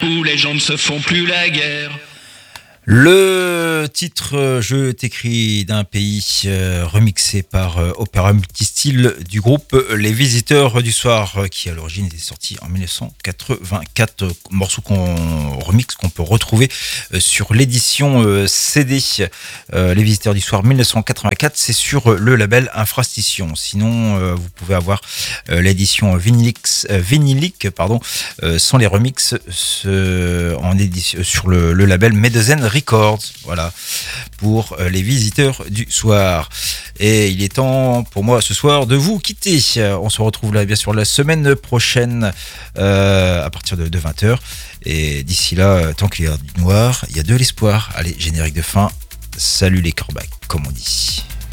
où les gens ne se font plus la guerre. Le titre Je t'écris d'un pays remixé par Opéra Multistyle du groupe Les Visiteurs du Soir qui à l'origine était sorti en 1984, morceau qu'on remixe qu'on peut retrouver sur l'édition CD Les Visiteurs du Soir 1984, c'est sur le label Infrastition. Sinon vous pouvez avoir l'édition vinilique sans les remixes en édition sur le label Medezen Records, voilà, pour les Visiteurs du Soir. Et il est temps pour moi ce soir de vous quitter. On se retrouve là bien sûr la semaine prochaine à partir de 20h. Et d'ici là, tant qu'il y a du noir, il y a de l'espoir. Allez, générique de fin. Salut les corbacs, comme on dit.